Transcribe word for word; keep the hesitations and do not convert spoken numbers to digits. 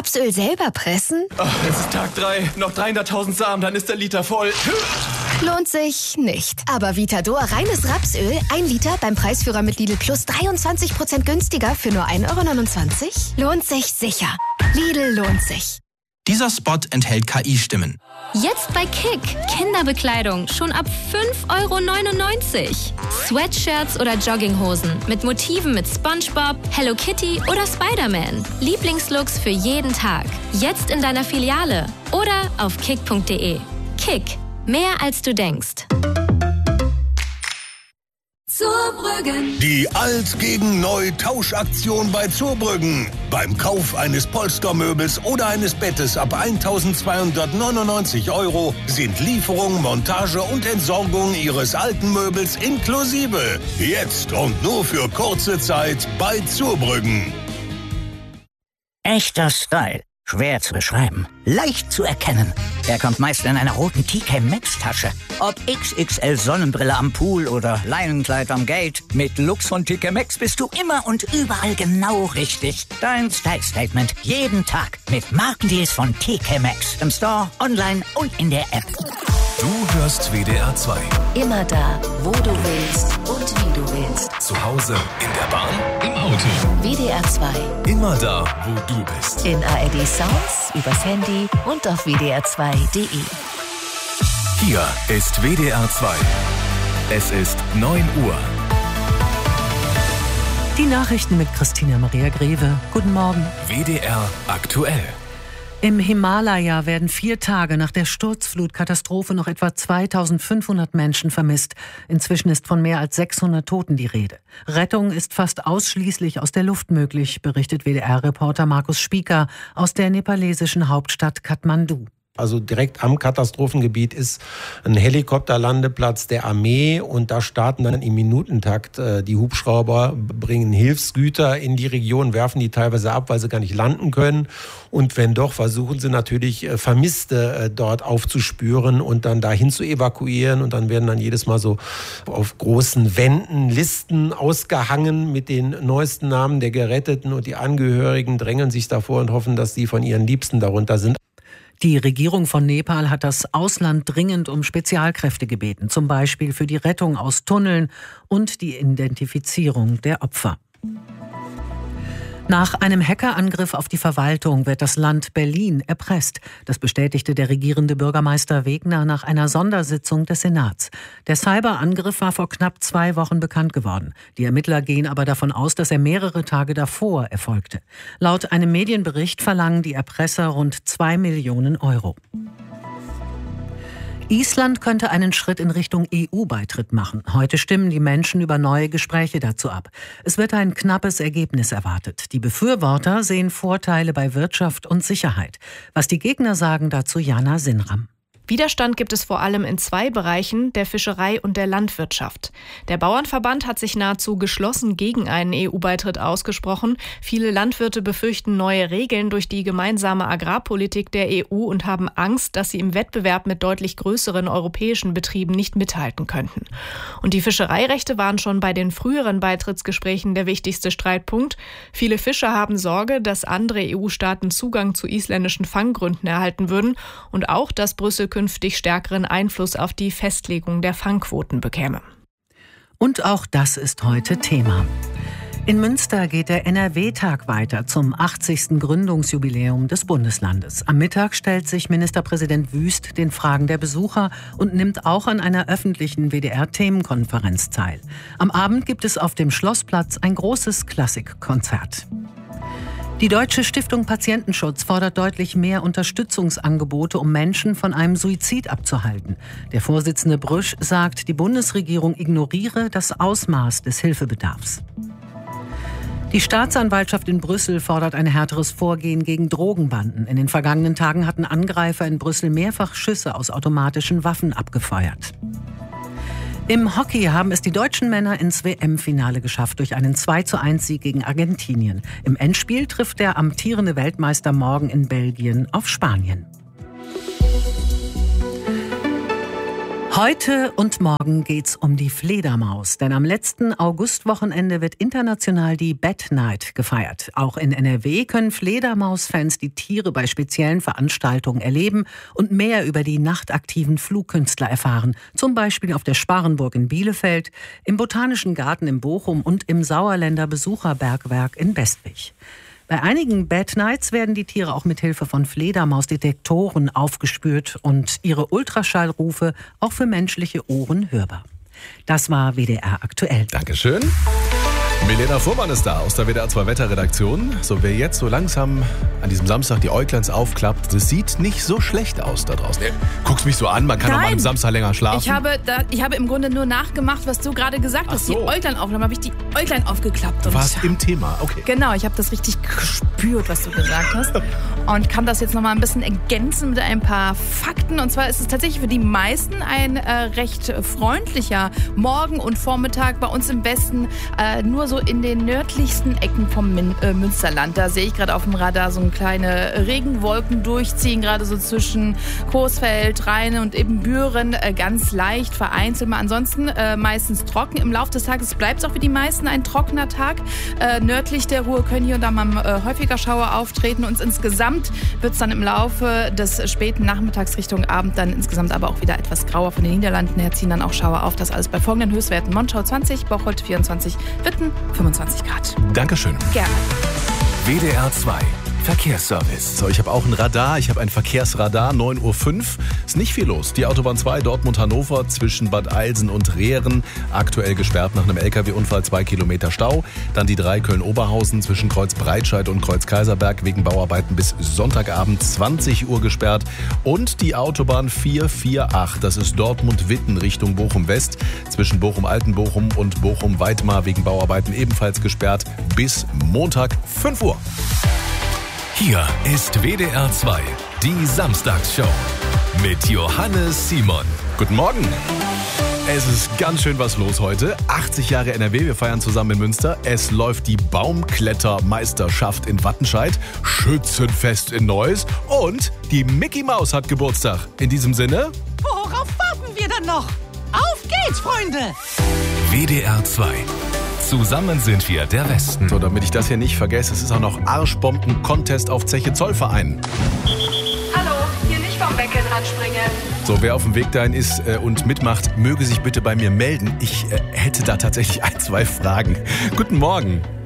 Rapsöl selber pressen? Ach, es ist Tag drei. Noch dreihunderttausend Samen, dann ist der Liter voll. Lohnt sich nicht. Aber Vitador reines Rapsöl, ein Liter beim Preisführer mit Lidl Plus dreiundzwanzig Prozent günstiger für nur ein Euro neunundzwanzig? Lohnt sich sicher. Lidl lohnt sich. Dieser Spot enthält K I-Stimmen. Jetzt bei Kick. Kinderbekleidung schon ab fünf Euro neunundneunzig. Sweatshirts oder Jogginghosen mit Motiven mit SpongeBob, Hello Kitty oder Spider-Man. Lieblingslooks für jeden Tag. Jetzt in deiner Filiale oder auf kick punkt de. Kick. Mehr als du denkst. Zurbrüggen. Die Alt gegen Neu Tauschaktion bei Zurbrüggen. Beim Kauf eines Polstermöbels oder eines Bettes ab eintausendzweihundertneunundneunzig Euro sind Lieferung, Montage und Entsorgung Ihres alten Möbels inklusive. Jetzt und nur für kurze Zeit bei Zurbrüggen. Echter Style. Schwer zu beschreiben, leicht zu erkennen. Er kommt meist in einer roten T K Maxx Tasche. Ob X X L Sonnenbrille am Pool oder Leinenkleid am Gate, mit Lux von T K Maxx bist du immer und überall genau richtig. Dein Style Statement jeden Tag mit Markendeals von T K Maxx. Im Store, online und in der App. Du hörst W D R zwei. Immer da, wo du willst und wie du willst. Zu Hause, in der Bahn, im Auto. W D R zwei. Immer da, wo du bist. In A R D Sounds, übers Handy und auf w d r zwei punkt de. Hier ist W D R zwei. Es ist neun Uhr. Die Nachrichten mit Christina Maria Greve. Guten Morgen. W D R aktuell. Im Himalaya werden vier Tage nach der Sturzflutkatastrophe noch etwa zweitausendfünfhundert Menschen vermisst. Inzwischen ist von mehr als sechshundert Toten die Rede. Rettung ist fast ausschließlich aus der Luft möglich, berichtet W D R-Reporter Markus Spieker aus der nepalesischen Hauptstadt Kathmandu. Also direkt am Katastrophengebiet ist ein Helikopterlandeplatz der Armee und da starten dann im Minutentakt äh, die Hubschrauber, bringen Hilfsgüter in die Region, werfen die teilweise ab, weil sie gar nicht landen können. Und wenn doch, versuchen sie natürlich äh, Vermisste äh, dort aufzuspüren und dann dahin zu evakuieren. Und dann werden dann jedes Mal so auf großen Wänden Listen ausgehangen mit den neuesten Namen der Geretteten und die Angehörigen drängen sich davor und hoffen, dass sie von ihren Liebsten darunter sind. Die Regierung von Nepal hat das Ausland dringend um Spezialkräfte gebeten, zum Beispiel für die Rettung aus Tunneln und die Identifizierung der Opfer. Nach einem Hackerangriff auf die Verwaltung wird das Land Berlin erpresst. Das bestätigte der regierende Bürgermeister Wegner nach einer Sondersitzung des Senats. Der Cyberangriff war vor knapp zwei Wochen bekannt geworden. Die Ermittler gehen aber davon aus, dass er mehrere Tage davor erfolgte. Laut einem Medienbericht verlangen die Erpresser rund zwei Millionen Euro. Island könnte einen Schritt in Richtung E U-Beitritt machen. Heute stimmen die Menschen über neue Gespräche dazu ab. Es wird ein knappes Ergebnis erwartet. Die Befürworter sehen Vorteile bei Wirtschaft und Sicherheit. Was die Gegner sagen, dazu Jana Sinram. Widerstand gibt es vor allem in zwei Bereichen, der Fischerei und der Landwirtschaft. Der Bauernverband hat sich nahezu geschlossen gegen einen E U-Beitritt ausgesprochen. Viele Landwirte befürchten neue Regeln durch die gemeinsame Agrarpolitik der E U und haben Angst, dass sie im Wettbewerb mit deutlich größeren europäischen Betrieben nicht mithalten könnten. Und die Fischereirechte waren schon bei den früheren Beitrittsgesprächen der wichtigste Streitpunkt. Viele Fischer haben Sorge, dass andere E U-Staaten Zugang zu isländischen Fanggründen erhalten würden und auch, dass Brüssel künftig stärkeren Einfluss auf die Festlegung der Fangquoten bekäme. Und auch das ist heute Thema. In Münster geht der N R W-Tag weiter zum achtzigsten Gründungsjubiläum des Bundeslandes. Am Mittag stellt sich Ministerpräsident Wüst den Fragen der Besucher und nimmt auch an einer öffentlichen W D R-Themenkonferenz teil. Am Abend gibt es auf dem Schlossplatz ein großes Klassikkonzert. Die Deutsche Stiftung Patientenschutz fordert deutlich mehr Unterstützungsangebote, um Menschen von einem Suizid abzuhalten. Der Vorsitzende Brüsch sagt, die Bundesregierung ignoriere das Ausmaß des Hilfebedarfs. Die Staatsanwaltschaft in Brüssel fordert ein härteres Vorgehen gegen Drogenbanden. In den vergangenen Tagen hatten Angreifer in Brüssel mehrfach Schüsse aus automatischen Waffen abgefeuert. Im Hockey haben es die deutschen Männer ins W M-Finale geschafft durch einen zwei zu eins Sieg gegen Argentinien. Im Endspiel trifft der amtierende Weltmeister morgen in Belgien auf Spanien. Heute und morgen geht's um die Fledermaus, denn am letzten Augustwochenende wird international die Bat Night gefeiert. Auch in N R W können Fledermaus-Fans die Tiere bei speziellen Veranstaltungen erleben und mehr über die nachtaktiven Flugkünstler erfahren. Zum Beispiel auf der Sparrenburg in Bielefeld, im Botanischen Garten in Bochum und im Sauerländer Besucherbergwerk in Bestwig. Bei einigen Bat Nights werden die Tiere auch mit Hilfe von Fledermausdetektoren aufgespürt und ihre Ultraschallrufe auch für menschliche Ohren hörbar. Das war W D R aktuell. Dankeschön. Milena Fuhrmann ist da aus der W D R zwei Wetterredaktion. So, wer jetzt so langsam an diesem Samstag die Äugleins aufklappt, das sieht nicht so schlecht aus da draußen. Guckst mich so an, man kann Nein. auch mal am Samstag länger schlafen. Ich habe, da, ich habe im Grunde nur nachgemacht, was du gerade gesagt hast. So. Die Äuglein aufgeklappt, habe ich die Äuglein aufgeklappt. Du warst im Thema, okay. Genau, ich habe das richtig gespürt, was du gesagt hast. Und kann das jetzt noch mal ein bisschen ergänzen mit ein paar Fakten. Und zwar ist es tatsächlich für die meisten ein äh, recht freundlicher Morgen und Vormittag bei uns im Westen. Äh, nur so in den nördlichsten Ecken vom Min- äh, Münsterland. Da sehe ich gerade auf dem Radar so kleine Regenwolken durchziehen, gerade so zwischen Coesfeld, Rheine und Ibbenbüren. Äh, ganz leicht, vereinzelt mal. Ansonsten äh, meistens trocken. Im Laufe des Tages bleibt es auch für die meisten ein trockener Tag. Äh, nördlich der Ruhr können hier und da mal äh, häufiger Schauer auftreten. Und insgesamt wird es dann im Laufe des späten Nachmittags Richtung Abend dann insgesamt aber auch wieder etwas grauer. Von den Niederlanden her ziehen dann auch Schauer auf. Das alles bei folgenden Höchstwerten: Monschau zwanzig, Bocholt vierundzwanzig, Witten fünfundzwanzig Grad. Dankeschön. Gerne. W D R zwei Verkehrsservice. So, ich habe auch ein Radar, ich habe ein Verkehrsradar, neun Uhr fünf. Ist nicht viel los. Die Autobahn zwei Dortmund-Hannover zwischen Bad Eilsen und Rehren. Aktuell gesperrt nach einem L K W-Unfall, zwei Kilometer Stau. Dann die drei Köln-Oberhausen zwischen Kreuz Breitscheid und Kreuz Kaiserberg wegen Bauarbeiten bis Sonntagabend zwanzig Uhr gesperrt. Und die Autobahn vier vier acht, das ist Dortmund-Witten Richtung Bochum-West. Zwischen Bochum-Altenbochum und Bochum-Weidmar wegen Bauarbeiten ebenfalls gesperrt bis Montag fünf Uhr. Hier ist W D R zwei, die Samstagsshow mit Johannes Simon. Guten Morgen. Es ist ganz schön was los heute. achtzig Jahre N R W, wir feiern zusammen in Münster. Es läuft die Baumklettermeisterschaft in Wattenscheid, Schützenfest in Neuss und die Mickey Maus hat Geburtstag. In diesem Sinne... Worauf warten wir dann noch? Auf geht's, Freunde! W D R zwei. Zusammen sind wir der Westen. So, damit ich das hier nicht vergesse, es ist auch noch Arschbomben-Contest auf Zeche Zollverein. Hallo, hier nicht vom Beckenrad springen. So, wer auf dem Weg dahin ist äh, und mitmacht, möge sich bitte bei mir melden. Ich äh, hätte da tatsächlich ein, zwei Fragen. Guten Morgen.